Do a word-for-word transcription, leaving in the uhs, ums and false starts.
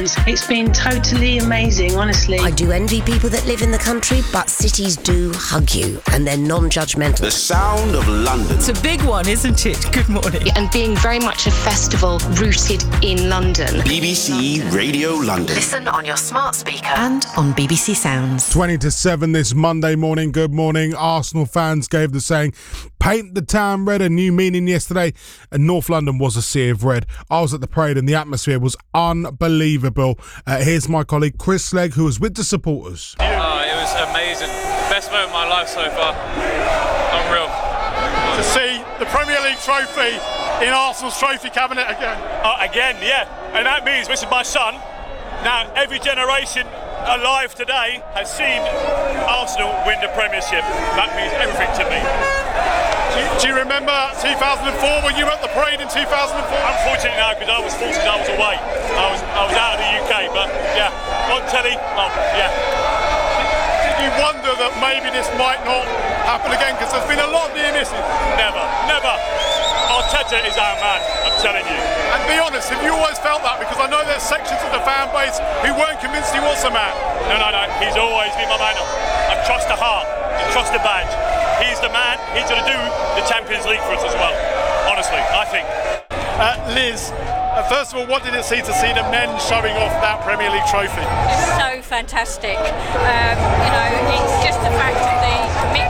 performance. It's been totally amazing, honestly. I do envy people that live in the country, but cities do hug you, and they're non-judgmental. The sound of London. It's a big one, isn't it? Good morning. And being very much a festival rooted in London. B B C Radio London. Listen on your smart speaker And on B B C Sounds. twenty to seven this Monday morning. Good morning. Arsenal fans gave the saying, paint the town red, a new meaning yesterday, and North London was a sea of red. I was at the parade and the atmosphere was unbelievable. Uh, here's my colleague Chris Legg, who was with the supporters. Oh, it was amazing. Best moment of my life so far. Unreal. To see the Premier League trophy in Arsenal's trophy cabinet again. Uh, again, yeah. And that means, this is my son. Now, every generation alive today has seen Arsenal win the Premiership. That means everything to me. Do you, do you remember two thousand four when you were at the parade in two thousand four? Unfortunately, no, because I was fortunate I was away. I was I was out of the U K, but yeah, on telly, oh, yeah. Did you wonder that maybe this might not happen again? Because there's been a lot of near misses. Never, never. Arteta is our man, I'm telling you. And be honest, have you always felt that? Because I know there's sections of the fan base who weren't convinced he was the man. No, no, no, he's always been my man. I trust the heart, I trust the badge. He's the man, he's going to do the Champions League for us as well. Honestly, I think. Uh, Liz, uh, first of all, what did it see to see the men showing off that Premier League trophy? So fantastic. Um, you know, it's just the fact of the commitment